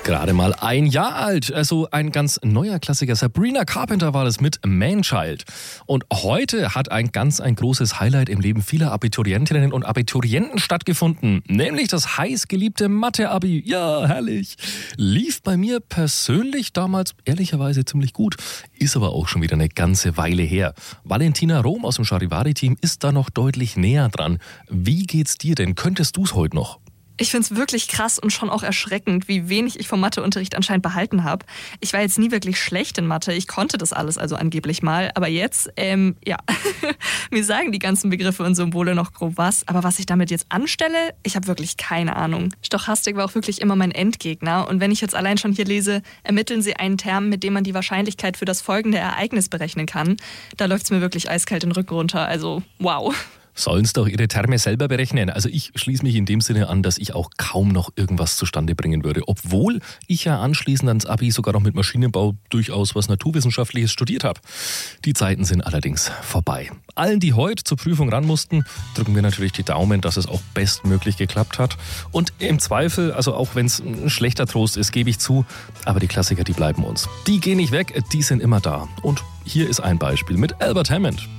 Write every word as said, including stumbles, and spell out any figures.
Gerade mal ein Jahr alt, also ein ganz neuer Klassiker. Sabrina Carpenter war das mit Man-Child. Und heute hat ein ganz ein großes Highlight im Leben vieler Abiturientinnen und Abiturienten stattgefunden. Nämlich das heißgeliebte Mathe-Abi. Ja, herrlich. Lief bei mir persönlich damals ehrlicherweise ziemlich gut. Ist aber auch schon wieder eine ganze Weile her. Valentina Rom aus dem Charivari-Team ist da noch deutlich näher dran. Wie geht's dir denn? Könntest du's heute noch? Ich finde es wirklich krass und schon auch erschreckend, wie wenig ich vom Matheunterricht anscheinend behalten habe. Ich war jetzt nie wirklich schlecht in Mathe, ich konnte das alles also angeblich mal. Aber jetzt, ähm, ja, mir sagen die ganzen Begriffe und Symbole noch grob was. Aber was ich damit jetzt anstelle, ich habe wirklich keine Ahnung. Stochastik war auch wirklich immer mein Endgegner. Und wenn ich jetzt allein schon hier lese, ermitteln Sie einen Term, mit dem man die Wahrscheinlichkeit für das folgende Ereignis berechnen kann, da läuft es mir wirklich eiskalt den Rücken runter. Also, wow. Sollen es doch ihre Terme selber berechnen. Also ich schließe mich in dem Sinne an, dass ich auch kaum noch irgendwas zustande bringen würde. Obwohl ich ja anschließend ans Abi sogar noch mit Maschinenbau durchaus was Naturwissenschaftliches studiert habe. Die Zeiten sind allerdings vorbei. Allen, die heute zur Prüfung ran mussten, drücken wir natürlich die Daumen, dass es auch bestmöglich geklappt hat. Und im Zweifel, also auch wenn es ein schlechter Trost ist, gebe ich zu, aber die Klassiker, die bleiben uns. Die gehen nicht weg, die sind immer da. Und hier ist ein Beispiel mit Albert Hammond.